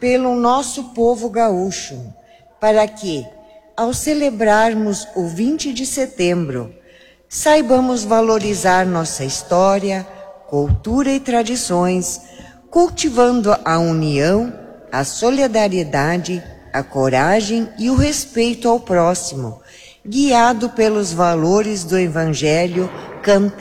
pelo nosso povo gaúcho, para que, ao celebrarmos o 20 de setembro, saibamos valorizar nossa história, cultura e tradições, cultivando a união, a solidariedade, a coragem e o respeito ao próximo, guiado pelos valores do Evangelho cantado